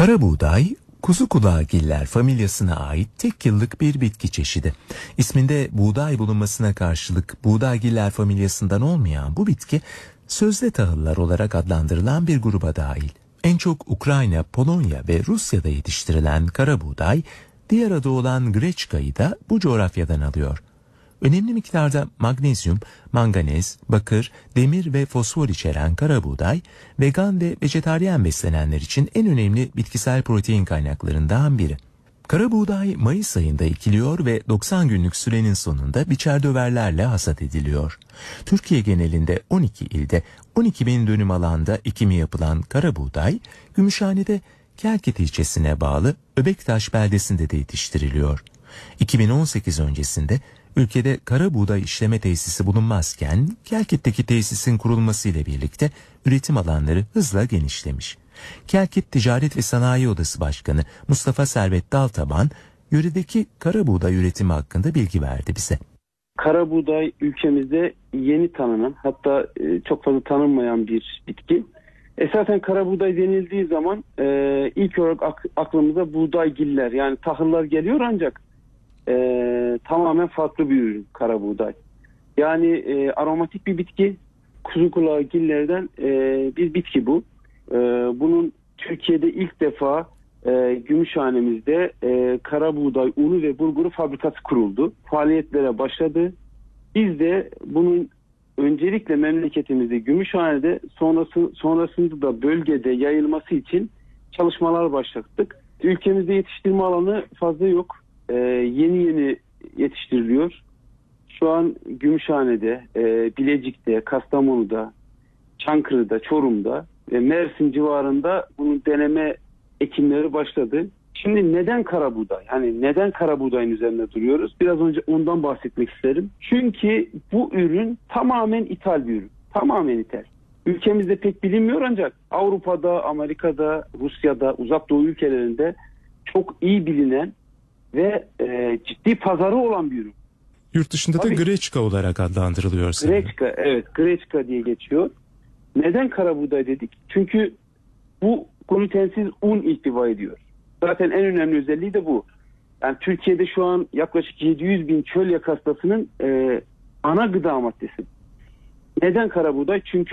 Karabuğday, kuzukulağgiller familyasına ait tek yıllık bir bitki çeşidi. İsminde buğday bulunmasına karşılık buğdaygiller familyasından olmayan bu bitki, sözde tahıllar olarak adlandırılan bir gruba dahil. En çok Ukrayna, Polonya ve Rusya'da yetiştirilen karabuğday, diğer adı olan greçkayı da bu coğrafyadan alıyor. Önemli miktarda magnezyum, manganez, bakır, demir ve fosfor içeren karabuğday, vegan ve vejetaryen beslenenler için en önemli bitkisel protein kaynaklarından biri. Karabuğday Mayıs ayında ekiliyor ve 90 günlük sürenin sonunda biçer döverlerle hasat ediliyor. Türkiye genelinde 12 ilde 12 bin dönüm alanda ekimi yapılan karabuğday, Gümüşhane'de Kelkit ilçesine bağlı Öbektaş beldesinde de yetiştiriliyor. 2018 öncesinde ülkede karabuğday işleme tesisi bulunmazken Kelkit'teki tesisin kurulmasıyla birlikte üretim alanları hızla genişlemiş. Kelkit Ticaret ve Sanayi Odası Başkanı Mustafa Servet Daltaban, yöredeki karabuğday üretimi hakkında bilgi verdi bize. Karabuğday ülkemizde yeni tanınan, hatta çok fazla tanınmayan bir bitki. Esasen karabuğday denildiği zaman ilk olarak aklımıza buğdaygiller, yani tahıllar geliyor, ancak tamamen farklı bir ürün karabuğday. Yani aromatik bir bitki, kuzukulağgillerden bir bitki bu. Bunun Türkiye'de ilk defa Gümüşhane'mizde karabuğday unu ve bulguru fabrikası kuruldu. Faaliyetlere başladı. Biz de bunun öncelikle memleketimizde Gümüşhane'de sonrasında da bölgede yayılması için çalışmalar başlattık. Ülkemizde yetiştirme alanı fazla yok. Yeni yetiştiriliyor. Şu an Gümüşhane'de, Bilecik'te, Kastamonu'da, Çankırı'da, Çorum'da ve Mersin civarında bunun deneme ekimleri başladı. Şimdi neden karabuğday? Hani neden karabuğdayın üzerinde duruyoruz? Biraz önce ondan bahsetmek isterim. Çünkü bu ürün tamamen ithal bir ürün. Tamamen ithal. Ülkemizde pek bilinmiyor, ancak Avrupa'da, Amerika'da, Rusya'da, Uzak Doğu ülkelerinde çok iyi bilinen ve ciddi pazarı olan bir ürün. Yurt dışında da greçka olarak adlandırılıyor sanırım. Greçka, evet, greçka diye geçiyor. Neden karabuğday dedik? Çünkü bu glutensiz un ihtiva ediyor. Zaten en önemli özelliği de bu. Yani Türkiye'de şu an yaklaşık 700 bin çölyak hastasının ana gıda maddesi. Neden karabuğday? Çünkü